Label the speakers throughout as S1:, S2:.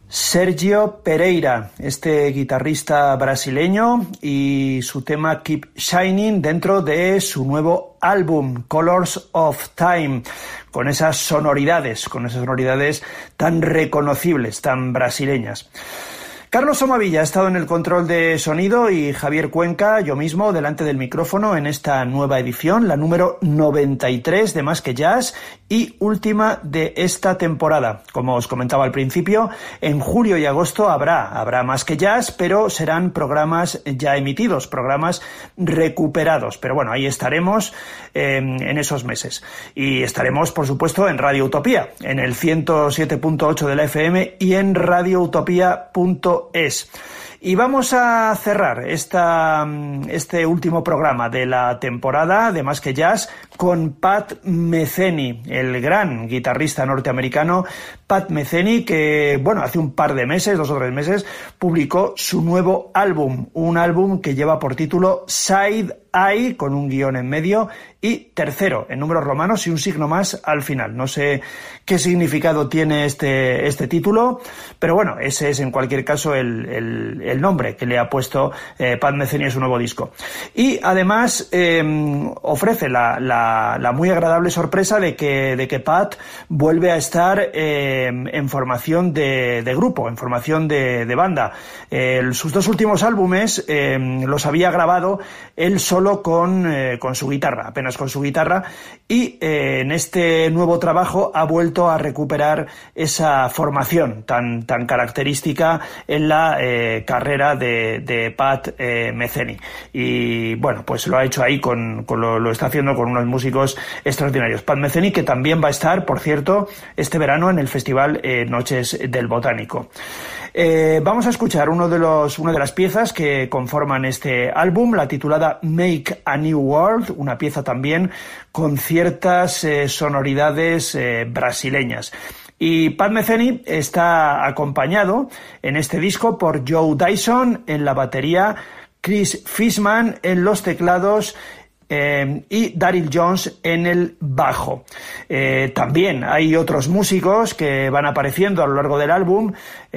S1: Sergio Pereira, este guitarrista brasileño, y su tema Keep Shining dentro de su nuevo álbum Colors of Time, con esas sonoridades tan reconocibles, tan brasileñas. Carlos Somavilla ha estado en el control de sonido y Javier Cuenca, yo mismo, delante del micrófono en esta nueva edición, la número 93 de Más que Jazz y última de esta temporada. Como os comentaba al principio, en julio y agosto habrá Más que Jazz, pero serán programas ya emitidos, programas recuperados. Pero bueno, ahí estaremos en esos meses. Y estaremos, por supuesto, en Radio Utopía, en el 107.8 de la FM y en radioutopía.es. Y vamos a cerrar este último programa de la temporada de Más que Jazz con Pat Metheny, el gran guitarrista norteamericano Pat Metheny, que, bueno, hace un par de meses, 2 o 3 meses, publicó su nuevo álbum, un álbum que lleva por título Side Eye, con un guión en medio, y tercero, en números romanos y un signo más al final. No sé qué significado tiene este título, pero bueno, ese es en cualquier caso el nombre que le ha puesto Pat Metheny a su nuevo disco. Y además ofrece la muy agradable sorpresa de que Pat vuelve a estar en formación de grupo, en formación de banda. Sus 2 últimos álbumes los había grabado él solo con su guitarra, apenas con su guitarra, y en este nuevo trabajo ha vuelto a recuperar esa formación tan característica en la carrera de Pat Metheny. Y bueno, pues lo ha hecho ahí lo está haciendo con unos músicos extraordinarios. Pat Metheny, que también va a estar, por cierto, este verano en el Festival Noches del Botánico. Vamos a escuchar una de las piezas que conforman este álbum, la titulada Make a New World, una pieza también con ciertas sonoridades brasileñas. Y Pat Metheny está acompañado en este disco por Joe Dyson en la batería, Chris Fishman en los teclados y Daryl Jones en el bajo. También hay otros músicos que van apareciendo a lo largo del álbum,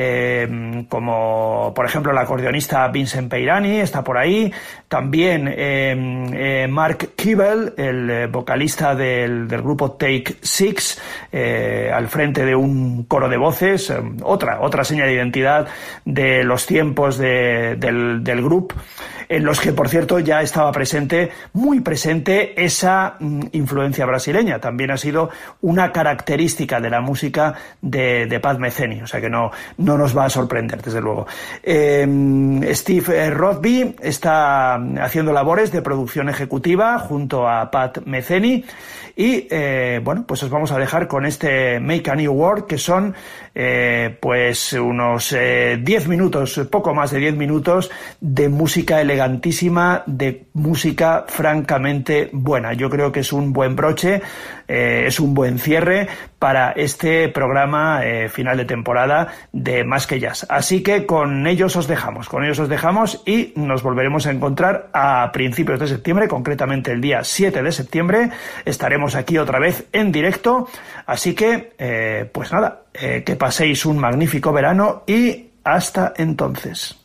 S1: como por ejemplo el acordeonista Vincent Peirani está por ahí, también Mark Kibel, el vocalista del grupo Take Six, al frente de un coro de voces, otra seña de identidad de los tiempos del grupo, en los que, por cierto, ya estaba muy presente esa influencia brasileña. También ha sido una característica de la música de Pat Metheny, o sea que no nos va a sorprender, desde luego. Steve Rothby está haciendo labores de producción ejecutiva junto a Pat Metheny y, bueno, pues os vamos a dejar con este Make a New World, que son pues unos 10 minutos, poco más de 10 minutos de música elegantísima, de música francamente buena. Yo creo que es un buen broche, es un buen cierre para este programa final de temporada de Más que Jazz. Así que con ellos os dejamos y nos volveremos a encontrar a principios de septiembre, concretamente el día 7 de septiembre. Estaremos aquí otra vez en directo, así que pues nada, que paséis un magnífico verano y hasta entonces.